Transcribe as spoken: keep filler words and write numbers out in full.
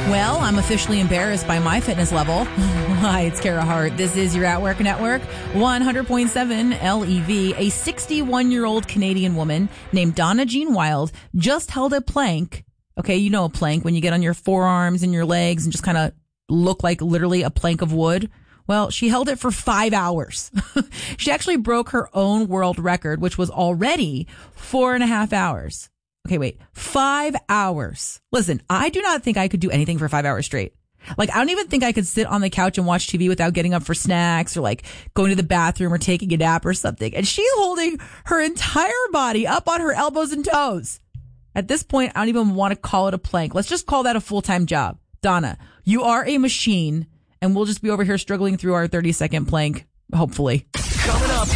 Well, I'm officially embarrassed by my fitness level. Hi, it's Kara Hart. This is your At Work Network, one hundred point seven L E V. A sixty-one-year-old Canadian woman named Donna Jean Wild just held a plank. Okay, you know a plank when you get on your forearms and your legs and just kind of look like literally a plank of wood. Well, she held it for five hours. She actually broke her own world record, which was already four and a half hours. Okay, wait, five hours. Listen, I do not think I could do anything for five hours straight. Like, I don't even think I could sit on the couch and watch T V without getting up for snacks or like going to the bathroom or taking a nap or something. And she's holding her entire body up on her elbows and toes. At this point, I don't even want to call it a plank. Let's just call that a full-time job. Donna, you are a machine, and we'll just be over here struggling through our thirty-second plank, hopefully.